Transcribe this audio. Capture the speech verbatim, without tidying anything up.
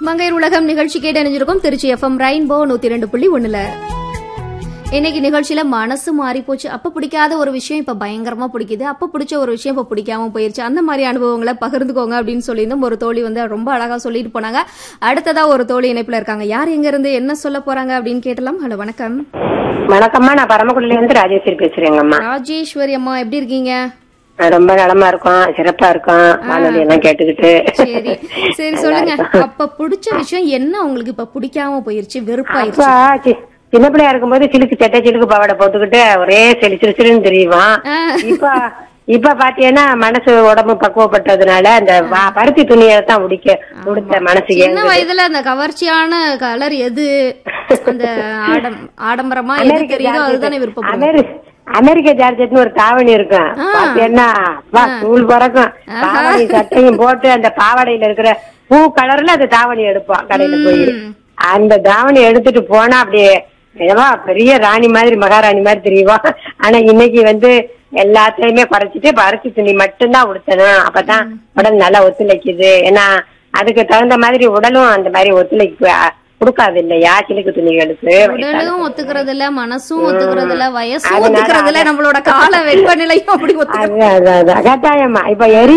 மங்கையர் உலகம் நிகழ்ச்சி கேட்டு அணிஞ்சிருக்கும் திருச்சி எஃப்எம் ரெயின்போ நூத்தி ரெண்டு புள்ளி ஒண்ணுல இன்னைக்கு நிகழ்ச்சியில மனசு மாறி போச்சு. அப்ப பிடிக்காத ஒரு விஷயம் இப்ப பயங்கரமா பிடிக்குது, அப்ப பிடிச்ச ஒரு விஷயம் இப்ப பிடிக்காம போயிருச்சு. அந்த மாதிரி அனுபவங்களை பகிர்ந்துக்கோங்க அப்படின்னு சொல்லியிருந்தோம். ஒரு தோழி வந்து ரொம்ப அழகா சொல்லிட்டு போனாங்க. அடுத்ததா ஒரு தோழி இணைப்புல இருக்காங்க. யார் எங்க இருந்து என்ன சொல்ல போறாங்க அப்படின்னு கேட்டலாம். ஹலோ, வணக்கம். வணக்கம்மா, நான் பரமக்குடியில இருந்து ராஜேஸ்வரி பேசுறேங்கம்மா. ராஜேஸ்வரி அம்மா, எப்படி இருக்கீங்க? ரொம்ப நலமா இருக்கும், சிறப்பா இருக்கும், வானொலி எல்லாம் கேட்டுக்கிட்டு. சரி சரி, சொல்லுங்க. அப்ப பிடிச்ச விஷயம் என்ன உங்களுக்கு இப்ப பிடிக்காம போயிருச்சு, வெறுப்பாயிருச்சு? அப்பா சின்ன பிள்ளையா இருக்கும்போது சிலுக்கு சட்டை சிலுக்கு பாவாடை போட்டுக்கிட்டு ஒரே செலி சிறுசிறுன்னு தெரியுவான். இப்ப இப்ப பாத்தீங்கன்னா மனசு உடம்பு பக்குவப்பட்டதுனால அந்த பருத்தி துணியை தான் உடிக்க உடுத்த மனசு. சின்ன வயதுல அந்த கவர்ச்சியான கலர் எது, அந்த ஆடம்பரமா எது தெரியுதோ அதுதானே விருப்பம். அமெரிக்க ஜார்ஜெட்னு ஒரு தாவணி இருக்கும், பாத்தீங்கன்னா ஸ்கூல் பிறக்கும் தாவணி சட்டையும் போட்டு அந்த பாவாடையில இருக்கிற பூ கலர்ல அந்த தாவணி எடுப்போம் கடையில போய். அந்த தாவணி எடுத்துட்டு போனா அப்படியே ஏவா பெரிய ராணி மாதிரி மகாராணி மாதிரி தெரியுவா. ஆனா இன்னைக்கு வந்து எல்லாத்தையுமே குறைச்சிட்டு பருத்தி துணி மட்டும்தான் உடுத்தணும், அப்பதான் உடல் நல்லா ஒத்துழைக்குது. ஏன்னா அதுக்கு தகுந்த மாதிரி உடலும் அந்த மாதிரி ஒத்துழைப்பு கொடுக்காது இல்லையா சிலுக்கு துணிகளுக்கு. உடலும் ஒத்துக்கிறது இல்ல, மனசும் ஒத்துக்கிறது இல்ல, வயசும் ஒத்துக்கிறது இல்ல, நம்மளோட கால வெப்பநிலையும் அப்படி ஒத்துக்கிறது. கட்டாயமா இப்ப எரி